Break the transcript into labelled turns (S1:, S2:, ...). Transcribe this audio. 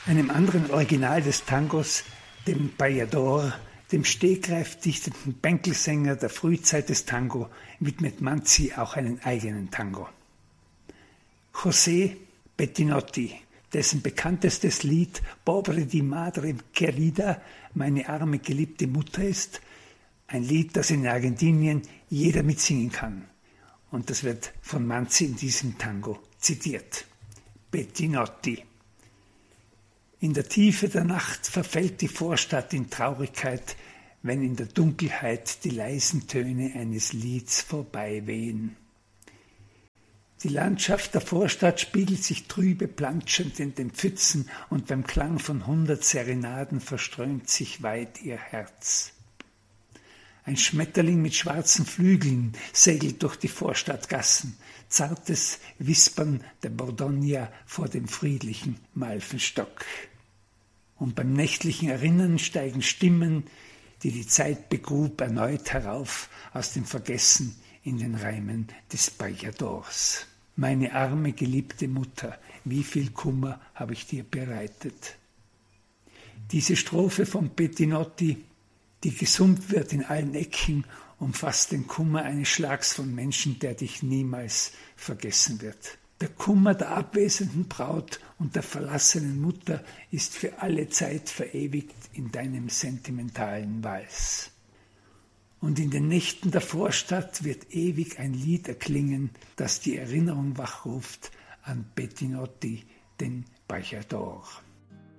S1: Einem anderen Original des Tangos, dem Ballador, dem stegreif dichtenden Bänkelsänger der Frühzeit des Tango, widmet Manzi auch einen eigenen Tango. José Bettinotti, dessen bekanntestes Lied Pobre di Madre Querida, meine arme geliebte Mutter ist, ein Lied, das in Argentinien jeder mitsingen kann. Und das wird von Manzi in diesem Tango zitiert. Bettinotti. In der Tiefe der Nacht verfällt die Vorstadt in Traurigkeit, wenn in der Dunkelheit die leisen Töne eines Lieds vorbeiwehen. Die Landschaft der Vorstadt spiegelt sich trübe planschend in den Pfützen und beim Klang von 100 Serenaden verströmt sich weit ihr Herz. Ein Schmetterling mit schwarzen Flügeln segelt durch die Vorstadtgassen, zartes Wispern der Bordogna vor dem friedlichen Malvenstock. Und beim nächtlichen Erinnern steigen Stimmen, die die Zeit begrub, erneut herauf aus dem Vergessen in den Reimen des Balladors. Meine arme, geliebte Mutter, wie viel Kummer habe ich dir bereitet. Diese Strophe von Bettinotti, die gesummt wird in allen Ecken, umfasst den Kummer eines Schlags von Menschen, der dich niemals vergessen wird. Der Kummer der abwesenden Braut und der verlassenen Mutter ist für alle Zeit verewigt in deinem sentimentalen Vals. Und in den Nächten der Vorstadt wird ewig ein Lied erklingen, das die Erinnerung wachruft an Bettinotti, den Ballador.